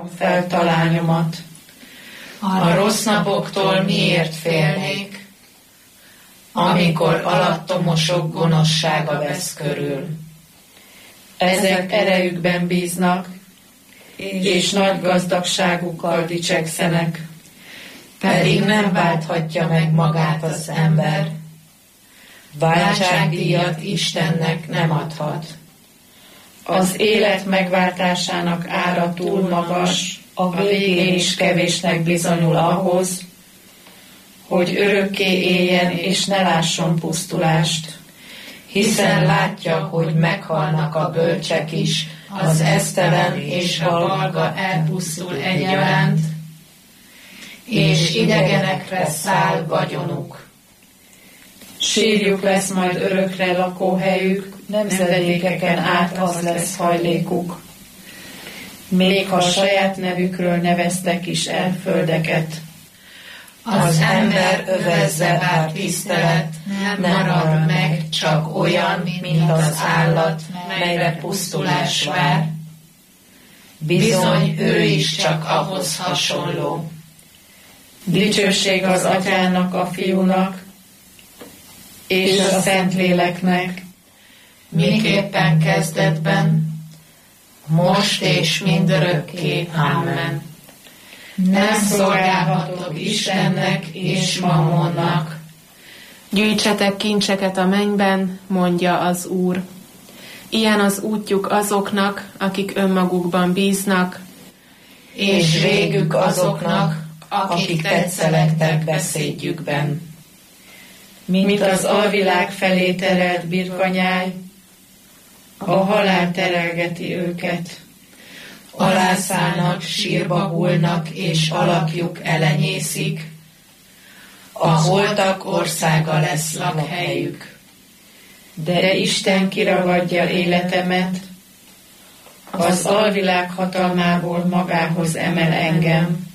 várom fel talányomat. A rossz napoktól miért félnék, amikor alattomosok gonoszsága vesz körül? Ezek erejükben bíznak, és nagy gazdagságukkal dicsekszenek, pedig nem válthatja meg magát az ember. Váltságdíjat Istennek nem adhat. Az élet megváltásának ára túl magas, a végén is kevésnek bizonyul ahhoz, hogy örökké éljen és ne lásson pusztulást, hiszen látja, hogy meghalnak a bölcsek is, az esztelen és a balga elpusztul egyaránt, és idegenekre száll vagyonuk. Sírjuk lesz majd örökre lakóhelyük, nemzedékeken át az lesz hajlékuk. Még ha saját nevükről neveztek is el földeket, az ember övezze bár tisztelet, nem marad meg csak olyan, mint az állat, melyre pusztulás vár. Bizony ő is csak ahhoz hasonló. Dicsőség az Atyának, a Fiúnak és a Szentléleknek, miképpen kezdetben, most és mindörökké. Amen. Nem szolgálhatok Istennek és Mammonnak. Gyűjtsetek kincseket a mennyben, mondja az Úr. Ilyen az útjuk azoknak, akik önmagukban bíznak, és végük azoknak, akik tetszelegtek beszédjükben. Mint az alvilág felé terelt birkanyáj, a halál terelgeti őket. Alászállnak, sírba hullnak, és alakjuk elenyészik. A holtak országa lesz lakhelyük. De Isten kiragadja életemet, az alvilág hatalmából magához emel engem.